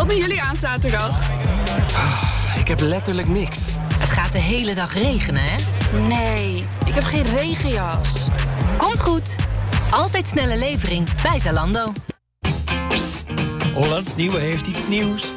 Wat doen jullie aan zaterdag? Ik heb letterlijk niks. Het gaat de hele dag regenen, hè? Nee, ik heb geen regenjas. Komt goed. Altijd snelle levering bij Zalando. Hollands Nieuwe heeft iets nieuws.